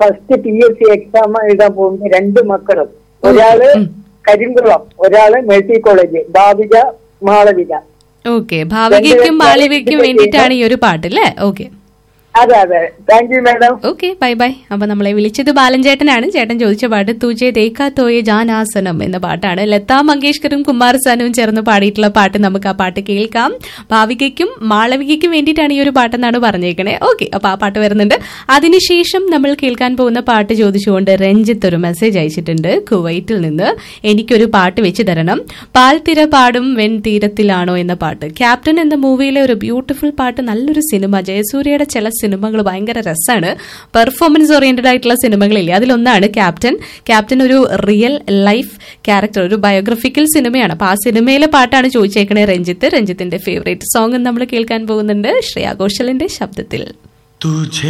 First PSC exam എഴുതാൻ പോകുന്ന 2 മക്കളും, ഒരാള് കരിങ്കുളം, ഒരാള് മെഴ്സി കോളേജ്, ഭാവിക മാളവിക. ഓക്കെ, ഭാവികയ്ക്കും മാളവികയ്ക്കും വേണ്ടിയിട്ടാണ് ഈ ഒരു പാട്ട് അല്ലേ? ഓക്കെ, അതെ അതെ, thank you madam. Okay, bye bye. അപ്പൊ നമ്മളെ വിളിച്ചത് ബാലൻ ചേട്ടനാണ്. ചേട്ടൻ ചോദിച്ച പാട്ട് തുജെ ദേഖാ തോയെ ജാനാസനം എന്ന പാട്ടാണ്. ലതാ മങ്കേഷ്കറും കുമാർ സാനുവും ചേർന്ന് പാടിയിട്ടുള്ള പാട്ട്. നമുക്ക് ആ പാട്ട് കേൾക്കാം. ഭാവികയ്ക്കും മാളവികയ്ക്കും വേണ്ടിയിട്ടാണ് ഈ ഒരു പാട്ടെന്നാണ് പറഞ്ഞേക്കണേ. ഓക്കെ, അപ്പൊ ആ പാട്ട് വരുന്നുണ്ട്. അതിനുശേഷം നമ്മൾ കേൾക്കാൻ പോകുന്ന പാട്ട് ചോദിച്ചുകൊണ്ട് രഞ്ജിത്ത് ഒരു മെസ്സേജ് അയച്ചിട്ടുണ്ട് കുവൈറ്റിൽ നിന്ന്. എനിക്കൊരു പാട്ട് വെച്ച് തരണം, പാൽത്തിര പാടും വെൺ തീരത്തിലാണോ എന്ന പാട്ട്. ക്യാപ്റ്റൻ എന്ന മൂവിയിലെ ഒരു ബ്യൂട്ടിഫുൾ പാട്ട്. നല്ലൊരു സിനിമ. ജയസൂര്യയുടെ ചില സിനിമകൾ ഭയങ്കര രസമാണ്. പെർഫോമൻസ് ഓറിയന്റഡ് ആയിട്ടുള്ള സിനിമകളില്ലേ, അതിലൊന്നാണ് ക്യാപ്റ്റൻ. ക്യാപ്റ്റൻ ഒരു റിയൽ ലൈഫ് ക്യാരക്ടർ, ഒരു ബയോഗ്രഫിക്കൽ സിനിമയാണ്. അപ്പൊ ആ സിനിമയിലെ പാട്ടാണ് ചോദിച്ചേക്കണേ രഞ്ജിത്ത്. രഞ്ജിത്തിന്റെ ഫേവറേറ്റ് സോങ് നമ്മൾ കേൾക്കാൻ പോകുന്നുണ്ട് ശ്രേയാ ഘോഷലിന്റെ ശബ്ദത്തിൽ.